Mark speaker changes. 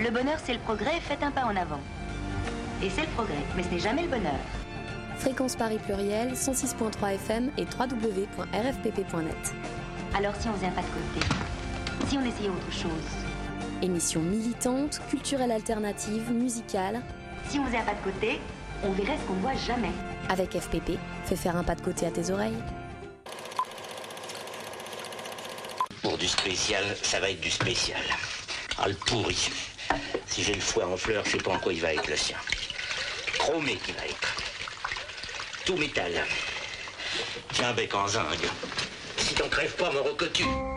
Speaker 1: Le bonheur, c'est le progrès, faites un pas en avant. Et c'est le progrès, mais ce n'est jamais le bonheur.
Speaker 2: Fréquence Paris Pluriel, 106.3 FM et www.rfpp.net.
Speaker 1: Alors si on faisait un pas de côté, si on essayait autre chose,
Speaker 2: Émission militante, culturelle alternative, musicale.
Speaker 1: si on faisait un pas de côté, on verrait ce qu'on ne voit jamais.
Speaker 2: Avec FPP, fais faire un pas de côté à tes oreilles.
Speaker 3: Pour du spécial, ça va être du spécial. Ah, le pourri. Si j'ai le foie en fleurs, je sais pas en quoi il va être le sien. Chromé qu'il va être. Tout métal. Tiens, bec en zinc. Si t'en crèves pas, mon rocotu.